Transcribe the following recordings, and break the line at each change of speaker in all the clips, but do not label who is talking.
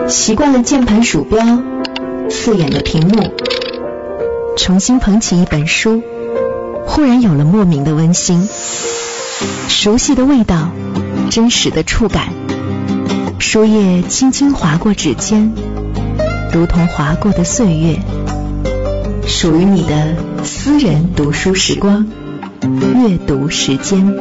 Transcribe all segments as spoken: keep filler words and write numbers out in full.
习惯了键盘鼠标，刺眼的屏幕，重新捧起一本书，忽然有了莫名的温馨，熟悉的味道，真实的触感，书页轻轻划过指尖，如同划过的岁月，属于你的私人读书时光，阅读时间。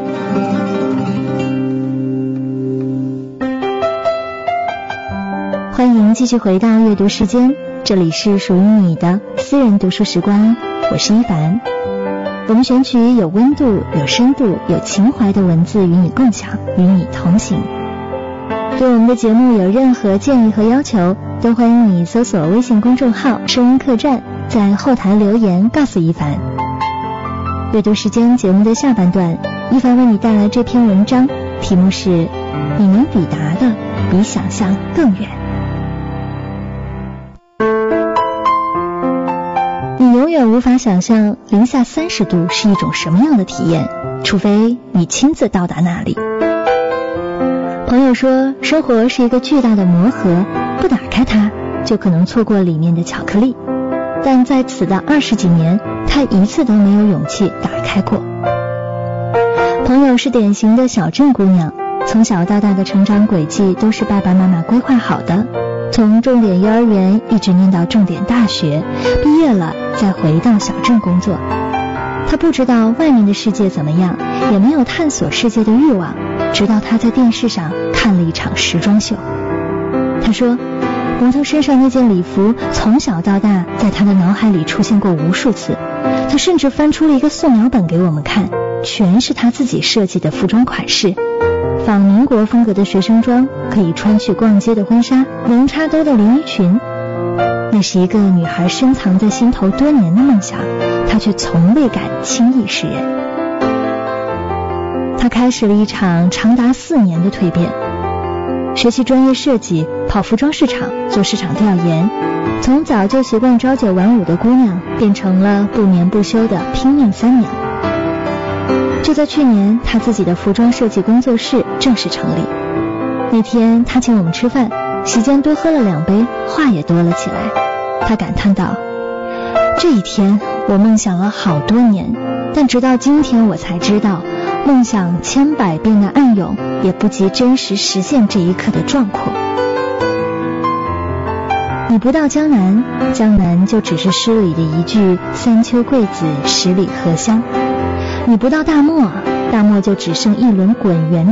欢迎继续回到阅读时间，这里是属于你的私人读书时光，我是一凡。我们选取有温度、有深度、有情怀的文字与你共享，与你同行。对我们的节目有任何建议和要求，都欢迎你搜索微信公众号声音客栈，在后台留言告诉一凡。阅读时间节目的下半段，一凡为你带来这篇文章，题目是你能抵达的比想象更远。你永远无法想象零下三十度是一种什么样的体验，除非你亲自到达那里。朋友说，生活是一个巨大的魔盒，不打开它，就可能错过里面的巧克力。但在此的二十几年，他一次都没有勇气打开过。朋友是典型的小镇姑娘，从小到大的成长轨迹都是爸爸妈妈规划好的，从重点幼儿园一直念到重点大学，毕业了再回到小镇工作。他不知道外面的世界怎么样，也没有探索世界的欲望，直到他在电视上看了一场时装秀。他说，模特身上那件礼服从小到大在他的脑海里出现过无数次，他甚至翻出了一个素描本给我们看，全是他自己设计的服装款式，仿民国风格的学生装，可以穿去逛街的婚纱，能插兜的连衣裙。那是一个女孩深藏在心头多年的梦想，她却从未敢轻易示人。她开始了一场长达四年的蜕变，学习专业设计，跑服装市场，做市场调研，从早就习惯朝九晚五的姑娘，变成了不眠不休的拼命三娘。就在去年，她自己的服装设计工作室正式成立。那天她请我们吃饭，席间多喝了两杯，话也多了起来。她感叹道，这一天我梦想了好多年，但直到今天我才知道，梦想千百遍的暗涌也不及真实实现这一刻的壮阔。你不到江南，江南就只是诗里的一句三秋桂子，十里荷香；你不到大漠，大漠就只剩一轮滚圆